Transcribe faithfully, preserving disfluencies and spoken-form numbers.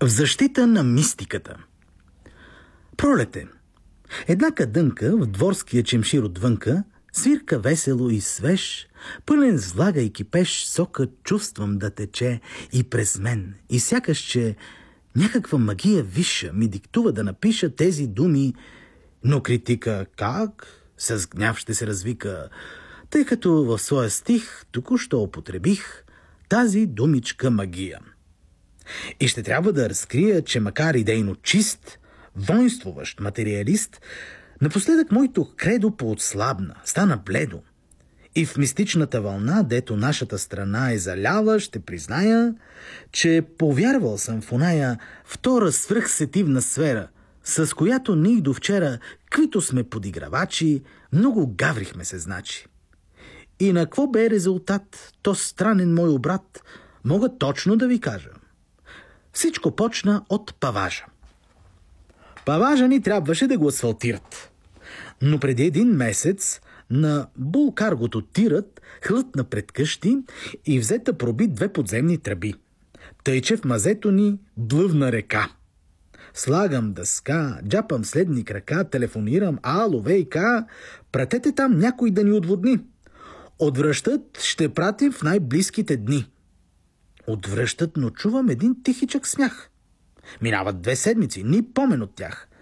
В защита на мистиката. Пролете. Една кадънка в дворския чемшир отвънка свирка весело и свеж, пълен с влага и кипеш, сока чувствам да тече и през мен. И сякаш, че някаква магия висша ми диктува да напиша тези думи, но критика как? С гняв ще се развика, тъй като в своя стих току-що употребих тази думичка магия. И ще трябва да разкрия, че макар идейно чист, воинствуващ материалист, напоследък моето кредо поотслабна, стана бледо. И в мистичната вълна, дето нашата страна е залява, ще призная, че повярвал съм в оная втора свръхсетивна сфера, с която ние до вчера, каквито сме подигравачи, много гаврихме се, значи. И на какво бе резултат, то странен мой обрат, мога точно да ви кажа. Всичко почна от паважа. Паважа ни трябваше да го асфалтират. Но преди един месец на булкаргото тирът хлътна пред къщи и взета проби две подземни тръби. Тъй, че в мазето ни блъвна река. Слагам дъска, джапам следни крака, телефонирам, ало, ВК, пратете там някой да ни отводни. Отвръщат, ще пратим в най-близките дни. Отвръщат, но чувам един тихичък смях. Минават две седмици, ни помен от тях.